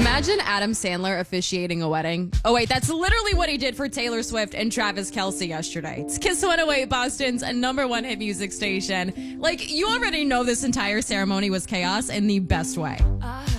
Imagine Adam Sandler officiating a wedding. Oh, wait, that's literally what he did for Taylor Swift and Travis Kelce yesterday. It's Kiss 108, Boston's number one hit music station. Like, you already know this entire ceremony was chaos in the best way.